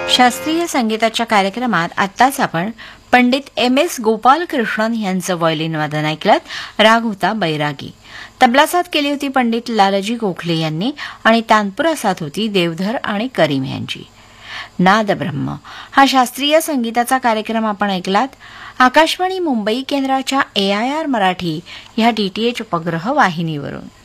शास्त्रीय संगीताच्या कार्यक्रमात आत्ताच आपण पंडित एम.एस. गोपालकृष्णन यांचं व्हायोलिन वादन ऐकलत. राग होता बैरागी. तबला साथ केली होती पंडित लालजी गोखले यांनी आणि तानपुरा साथ होती देवधर आणि करीम यांची. नाद ब्रह्म हा शास्त्रीय संगीताचा कार्यक्रम आपण ऐकलात. आकाशवाणी मुंबई केंद्राच्या AIR मराठी ह्या DTH उपग्रह वाहिनीवरून.